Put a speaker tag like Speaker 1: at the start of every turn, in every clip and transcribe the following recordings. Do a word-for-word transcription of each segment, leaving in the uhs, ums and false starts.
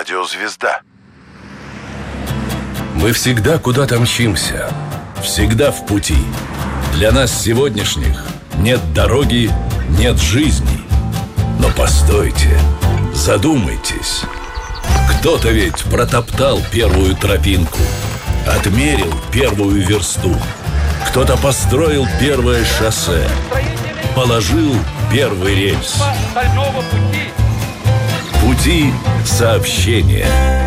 Speaker 1: Радиозвезда.
Speaker 2: Мы всегда куда-то мчимся, всегда в пути. Для нас сегодняшних нет дороги, нет жизни. Но постойте, задумайтесь. Кто-то ведь протоптал первую тропинку, отмерил первую версту. Кто-то построил первое шоссе, положил первый рельс. Пути сообщения.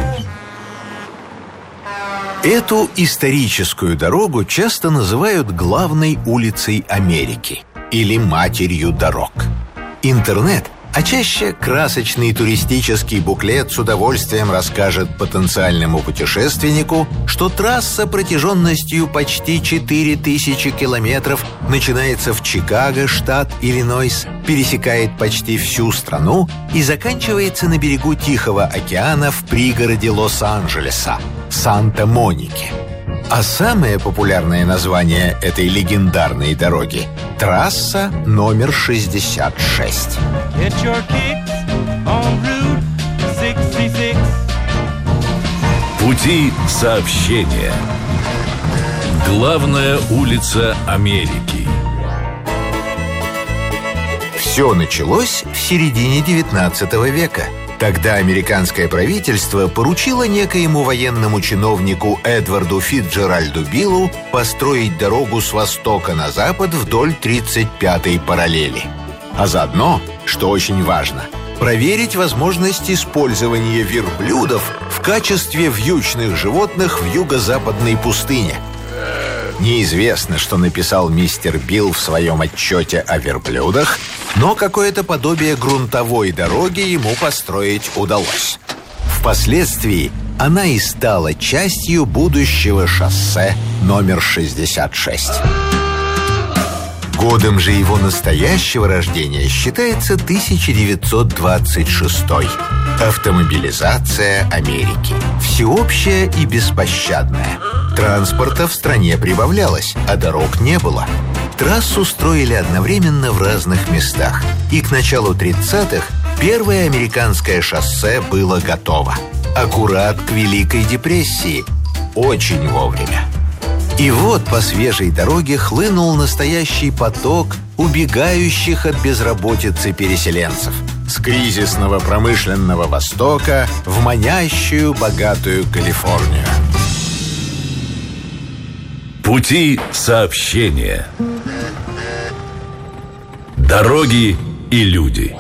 Speaker 3: Эту историческую дорогу часто называют главной улицей Америки или матерью дорог. Интернет, а чаще красочный туристический буклет с удовольствием расскажет потенциальному путешественнику, что трасса протяженностью почти четыре тысячи километров начинается в Чикаго, штат Иллинойс, пересекает почти всю страну и заканчивается на берегу Тихого океана в пригороде Лос-Анджелеса – Санта-Монике. А самое популярное название этой легендарной дороги – трасса номер шестьдесят шесть.
Speaker 2: Пути сообщения. Главная улица Америки.
Speaker 3: Все началось в середине девятнадцатого века. Тогда американское правительство поручило некоему военному чиновнику Эдварду Фицджеральду Биллу построить дорогу с востока на запад вдоль тридцать пятой параллели. А заодно, что очень важно, проверить возможность использования верблюдов в качестве вьючных животных в юго-западной пустыне. Неизвестно, что написал мистер Билл в своем отчете о верблюдах, но какое-то подобие грунтовой дороги ему построить удалось. Впоследствии она и стала частью будущего шоссе номер шестьдесят шесть. Годом же его настоящего рождения считается тысяча девятьсот двадцать шестой. Автомобилизация Америки. Всеобщая и беспощадная. Транспорта в стране прибавлялось, а дорог не было. Трассу строили одновременно в разных местах. И к началу тридцатых первое американское шоссе было готово. Аккурат к Великой депрессии. Очень вовремя. И вот по свежей дороге хлынул настоящий поток убегающих от безработицы переселенцев. С кризисного промышленного Востока в манящую богатую Калифорнию.
Speaker 2: Пути сообщения. Дороги и люди.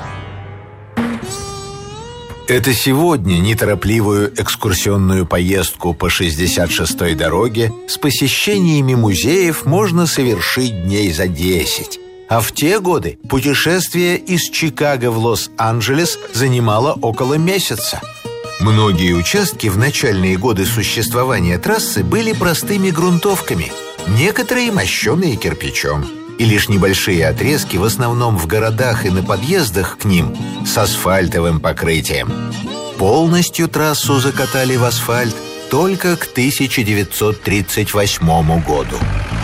Speaker 3: Это сегодня неторопливую экскурсионную поездку по шестьдесят шестой дороге с посещениями музеев можно совершить дней за десять. А в те годы путешествие из Чикаго в Лос-Анджелес занимало около месяца. Многие участки в начальные годы существования трассы были простыми грунтовками, некоторые мощеные кирпичом. И лишь небольшие отрезки, в основном в городах и на подъездах к ним, с асфальтовым покрытием. Полностью трассу закатали в асфальт только к тысяча девятьсот тридцать восьмому году.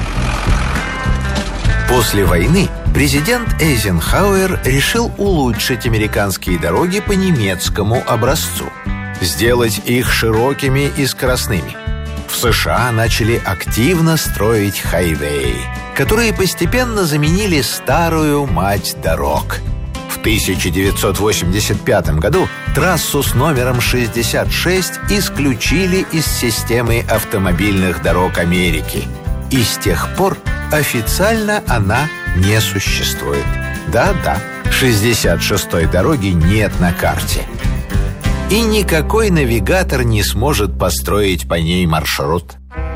Speaker 3: После войны президент Эйзенхауэр решил улучшить американские дороги по немецкому образцу, сделать их широкими и скоростными. В США начали активно строить хайвеи, которые постепенно заменили старую мать дорог. В тысяча девятьсот восемьдесят пятом году трассу с номером шестьдесят шесть исключили из системы автомобильных дорог Америки. И с тех пор официально она не существует. Да-да, шестьдесят шестой дороги нет на карте. И никакой навигатор не сможет построить по ней маршрут.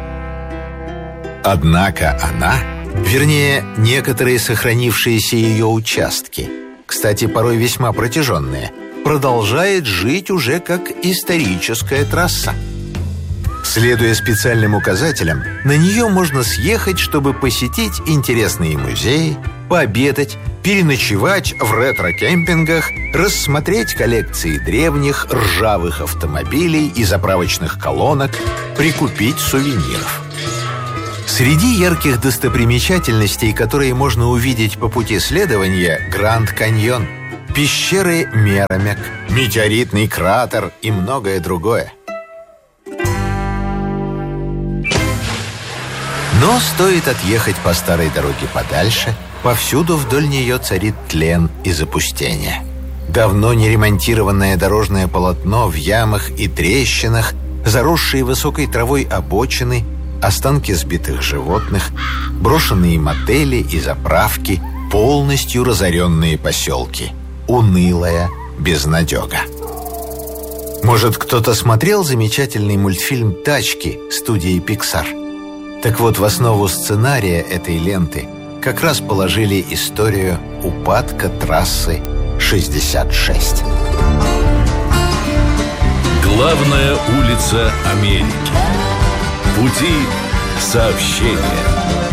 Speaker 3: Однако она, вернее, некоторые сохранившиеся ее участки, кстати, порой весьма протяженные, продолжает жить уже как историческая трасса. Следуя специальным указателям, на нее можно съехать, чтобы посетить интересные музеи, пообедать, переночевать в ретро-кемпингах, рассмотреть коллекции древних ржавых автомобилей и заправочных колонок, прикупить сувениров. Среди ярких достопримечательностей, которые можно увидеть по пути следования, Гранд Каньон. пещеры Мерамек, метеоритный кратер и многое другое. Но стоит отъехать по старой дороге подальше, повсюду вдоль нее царит тлен и запустение. Давно не ремонтированное дорожное полотно в ямах и трещинах, заросшие высокой травой обочины, останки сбитых животных, брошенные мотели и заправки, полностью разоренные поселки. Унылая безнадега. Может, кто-то смотрел замечательный мультфильм «Тачки» студии Pixar? Так вот, в основу сценария этой ленты как раз положили историю упадка трассы шестьдесят шесть.
Speaker 2: Главная улица Америки. Пути сообщения.